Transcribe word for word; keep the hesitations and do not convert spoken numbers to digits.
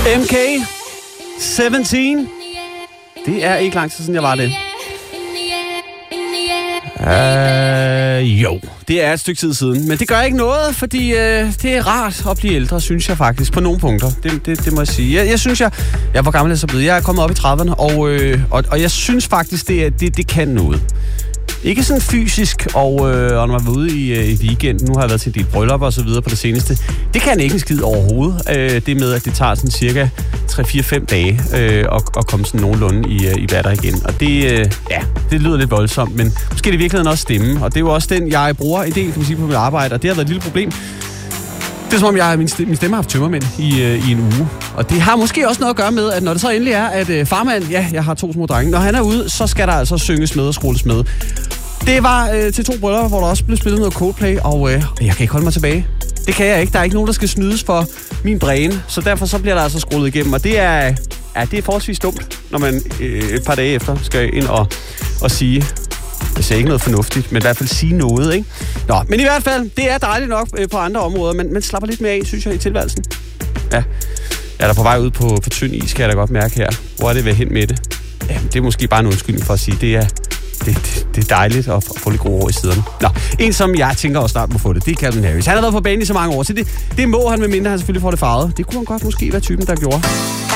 M K sytten. Det er ikke lang tid siden, jeg var det. Uh, jo, det er et stykke tid siden. Men det gør ikke noget, fordi uh, det er rart at blive ældre, synes jeg faktisk, på nogle punkter. Det, det, det må jeg sige. Jeg, jeg synes, jeg... jeg hvor gammel er jeg så blevet? Jeg er kommet op i trediverne, og, øh, og, og jeg synes faktisk, det, det, det kan noget. Ikke sådan fysisk, og, øh, og når man var ude i, øh, i weekenden, nu har jeg været til dit bryllup og så videre på det seneste, det kan ikke en skid overhovedet. Øh, det med, at det tager sådan cirka tre fire fem dage øh, at, at komme sådan nogenlunde i, øh, i vatter igen. Og det, øh, ja, det lyder lidt voldsomt, men måske er det i virkeligheden også stemme. Og det er jo også den, jeg bruger en del, kan man sige, på mit arbejde, og det har været et lille problem. Det er som om, jeg, min, stemme, min stemme har haft tømmermænd i, øh, i en uge. Og det har måske også noget at gøre med, at når det så endelig er, at øh, farmand, ja, jeg har to små drenge, når han er ude, så skal der altså synges med og skrues med. Det var øh, til to bryllupper, hvor der også blev spillet noget Coldplay, og øh, jeg kan ikke holde mig tilbage. Det kan jeg ikke. Der er ikke nogen, der skal snydes for min bræne, så derfor så bliver der altså skruet igennem. Og det er, ja, det er forholdsvis dumt, når man øh, et par dage efter skal ind og, og sige... Jeg siger ikke noget fornuftigt, men i hvert fald sige noget, ikke? Nå, men i hvert fald, det er dejligt nok øh, på andre områder, men man slapper lidt mere af, synes jeg, i tilværelsen. Ja, jeg er der på vej ud på, på tynd is, kan jeg da godt mærke her. Hvor er det ved hen med det? Ja, det er måske bare en undskyldning for at sige, det er, det, det, det er dejligt at få lidt gode ord i siderne. Nå, en som jeg tænker også snart må få det, det er Calvin Harris. Han har været på banen i så mange år, så det, det må han, medmindre han selvfølgelig får det farvet. Det kunne han godt måske være typen, der gjorde.